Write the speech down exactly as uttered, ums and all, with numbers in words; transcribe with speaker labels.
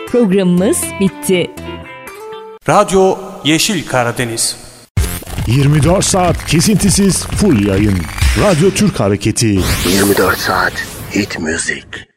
Speaker 1: Programımız bitti.
Speaker 2: Radyo Yeşil Karadeniz.
Speaker 3: yirmi dört saat kesintisiz full yayın. Radyo Türk Hareketi.
Speaker 4: yirmi dört saat hit müzik.